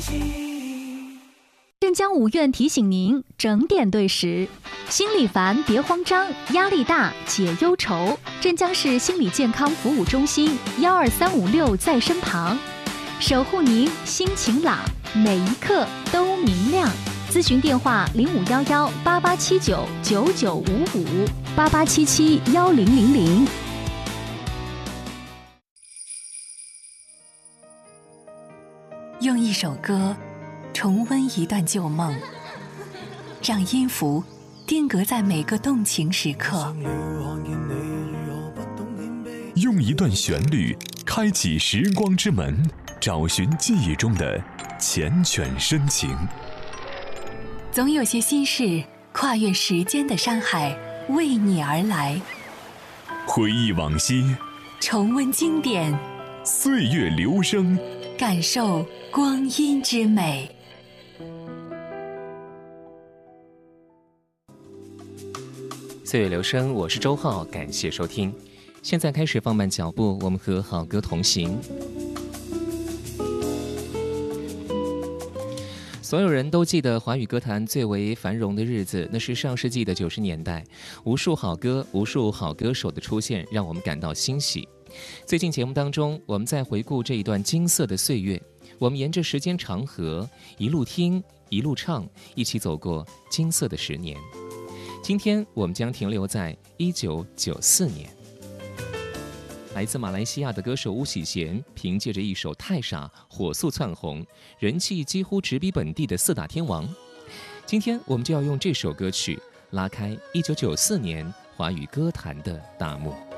镇江五院提醒您整点对时，心里烦别慌张，压力大解忧愁。镇江市心理健康服务中心12356在身旁，守护您心晴朗，每一刻都明亮。咨询电话05118879995588771000。 用一首歌重温一段旧梦，让音符定格在每个动情时刻。 用一段旋律开启时光之门，找寻记忆中的缱绻深情。 总有些心事跨越时间的山海，为你而来。 回忆往昔， 重温经典， 岁月流声， 感受光阴之美。 岁月流声，我是周浩，感谢收听。现在开始放慢脚步，我们和好歌同行。所有人都记得华语歌坛最为繁荣的日子，那是上世纪的90年代，无数好歌，无数好歌手的出现，让我们感到欣喜。最近节目当中，我们在回顾这一段金色的岁月，我们沿着时间长河，一路听，一路唱，一起走过金色的10年。今天我们将停留在1994年。来自马来西亚的歌手巫启贤凭借着一首《太傻》火速窜红，人气几乎直逼本地的4大天王。今天我们就要用这首歌曲拉开1994年华语歌坛的大幕。